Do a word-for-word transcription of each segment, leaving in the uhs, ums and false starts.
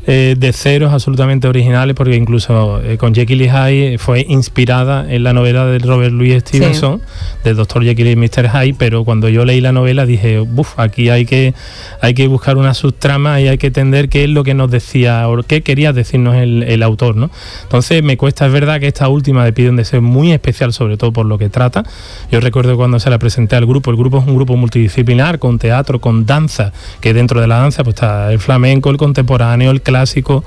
eh, de ceros absolutamente originales, porque incluso eh, con Jekyll y Hyde fue inspirada en la novela de Robert Louis Stevenson, sí. del doctor Jekyll y mister Hyde, pero cuando yo leí la novela dije, buf, aquí hay que, hay que buscar una subtrama y hay que entender qué es lo que nos decía, o qué quería decirnos el, el autor, ¿no? Entonces me cuesta, es verdad que esta última de Pide un deseo es muy especial, sobre todo por lo que trata. Yo recuerdo cuando se la presenté al grupo, el grupo es un grupo multidisciplinar, con teatro, con danza, que dentro de la danza pues está el flamenco, el contemporáneo, el clásico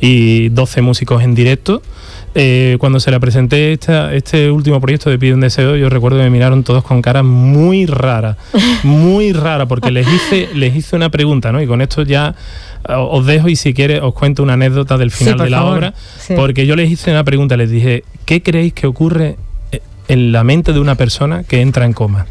y doce músicos en directo. Eh, cuando se la presenté esta, este último proyecto de Pide un deseo, yo recuerdo que me miraron todos con caras muy raras, muy raras, porque les hice, les hice una pregunta, ¿no? Y con esto ya os dejo y si quieres os cuento una anécdota del final sí, de la favor. obra, sí. porque yo les hice una pregunta, les dije, ¿qué creéis que ocurre en la mente de una persona que entra en coma?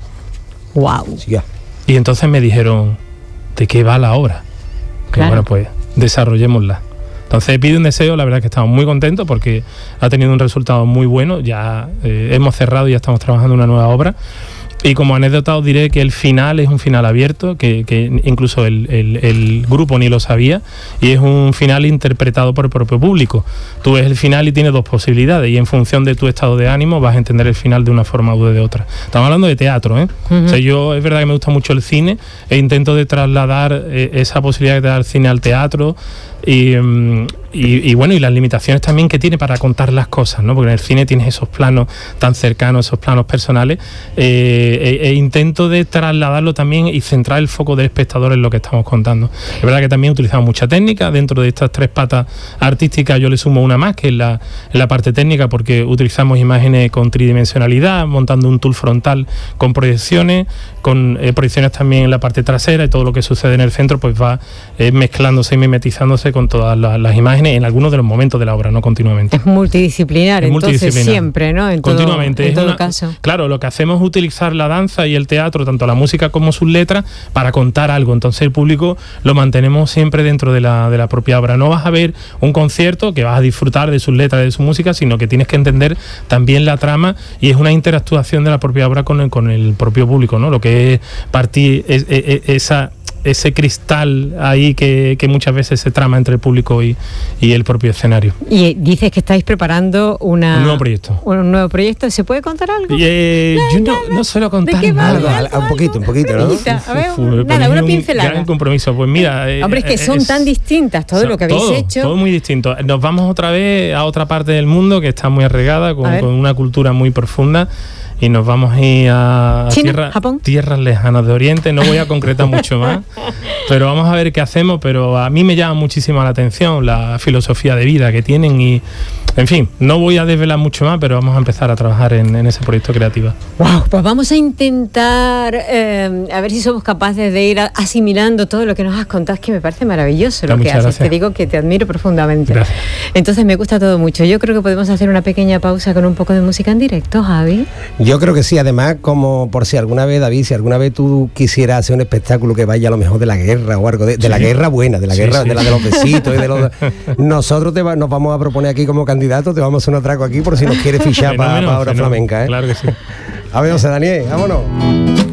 Wow. Y entonces me dijeron, ¿de qué va la obra? Que claro. Bueno, pues desarrollémosla. Entonces Pide un deseo, la verdad es que estamos muy contentos porque ha tenido un resultado muy bueno, ya eh, hemos cerrado y ya estamos trabajando en una nueva obra. Y como anécdota os diré que el final es un final abierto, que, que incluso el, el, el grupo ni lo sabía, y es un final interpretado por el propio público. Tú ves el final y tienes dos posibilidades, y en función de tu estado de ánimo vas a entender el final de una forma u de otra. Estamos hablando de teatro, ¿eh? Uh-huh. O sea, yo es verdad que me gusta mucho el cine e intento de trasladar eh, esa posibilidad de dar cine al teatro. Y, y, y bueno, y las limitaciones también que tiene para contar las cosas, ¿no? Porque en el cine tienes esos planos tan cercanos, esos planos personales, eh, e, e intento de trasladarlo también y centrar el foco del espectador en lo que estamos contando. Es verdad que también utilizamos mucha técnica, dentro de estas tres patas artísticas yo le sumo una más, que es la, en la parte técnica, porque utilizamos imágenes con tridimensionalidad, montando un tool frontal con proyecciones, con eh, proyecciones también en la parte trasera, y todo lo que sucede en el centro pues va eh, mezclándose y mimetizándose con todas las, las imágenes en algunos de los momentos de la obra, no continuamente. Es multidisciplinar, es entonces multidisciplinar. Siempre, ¿no? En continuamente. Todo, en todo una, caso. Claro, lo que hacemos es utilizar la danza y el teatro, tanto la música como sus letras, para contar algo. Entonces el público lo mantenemos siempre dentro de la, de la propia obra. No vas a ver un concierto que vas a disfrutar de sus letras, de su música, sino que tienes que entender también la trama, y es una interactuación de la propia obra con el, con el propio público, ¿no? Lo que es partir es, es, es, esa... ese cristal ahí que, que muchas veces se trama entre el público y, y el propio escenario. Y dices que estáis preparando una, un nuevo proyecto. Un nuevo proyecto. ¿Se puede contar algo? Y, eh, nada, yo no, nada. no suelo contar ¿De qué nada. va? Algo, un poquito, un poquito, ¿no? A ver, Uf, uf, nada, una un pincelada. Gran compromiso. Pues mira... Eh, Hombre, es que son es, tan distintas todo son, lo que habéis todo, hecho. Todo muy distinto. Nos vamos otra vez a otra parte del mundo que está muy arraigada, con, con una cultura muy profunda. Y nos vamos a ir a China, tierra, Japón. tierras lejanas de Oriente. No voy a concretar mucho más, pero vamos a ver qué hacemos. Pero a mí me llama muchísimo la atención la filosofía de vida que tienen y, en fin, no voy a desvelar mucho más, pero vamos a empezar a trabajar en, en ese proyecto creativo. Wow, pues vamos a intentar eh, a ver si somos capaces de ir asimilando todo lo que nos has contado. Es que me parece maravilloso lo que haces. Gracias. Te digo que te admiro profundamente. Gracias. Entonces me gusta todo mucho. Yo creo que podemos hacer una pequeña pausa con un poco de música en directo, Javi. Yo creo que sí, además, como por si alguna vez, David, si alguna vez tú quisieras hacer un espectáculo que vaya a lo mejor de la guerra o algo, de, de sí. la guerra buena, de la sí, guerra, sí. de la de los besitos y de los... Nosotros te va, nos vamos a proponer aquí como candidatos, te vamos a hacer un atraco aquí por si nos quieres fichar para pa Hora Flamenca, ¿eh? Claro que sí. A ver, José Daniel, vámonos.